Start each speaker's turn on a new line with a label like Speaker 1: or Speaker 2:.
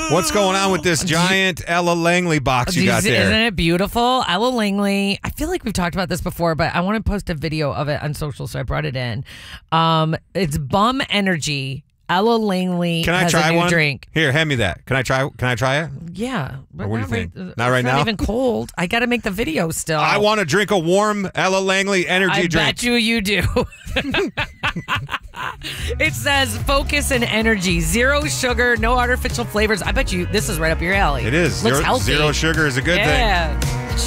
Speaker 1: What's going on with this giant Ella Langley box you got there?
Speaker 2: Isn't it beautiful? Ella Langley. I feel like we've talked about this before, but I want to post a video of it on social, so I brought it in. It's Bum Energy. Ella Langley has a new drink.
Speaker 1: Here, hand me that. Can I try it?
Speaker 2: Yeah.
Speaker 1: Or what do you think? Not right now?
Speaker 2: It's not even cold. I got to make the video still.
Speaker 1: I want to drink a warm Ella Langley energy drink.
Speaker 2: I bet you do. It says focus and energy. 0 sugar, no artificial flavors. I bet you this is right up your alley.
Speaker 1: It is.
Speaker 2: Looks healthy.
Speaker 1: 0 sugar is a good thing.